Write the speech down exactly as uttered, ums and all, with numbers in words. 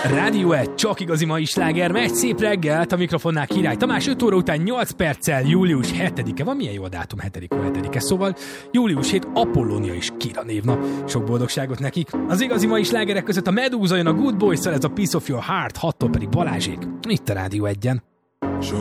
Rádió egy, csak igazi mai sláger, megy szép reggelt, a mikrofonnál Király Tamás, öt óra után nyolc perccel, július hetedike, van milyen jó a dátum, hetedik hetedike, szóval július hét Apollónia és Kira névnap, sok boldogságot nekik. Az igazi mai slágerek között a Medúza jön a Good Boys-szal, ez a Piece of Your Heart, hattól pedig Balázsék, itt a Rádió egyen.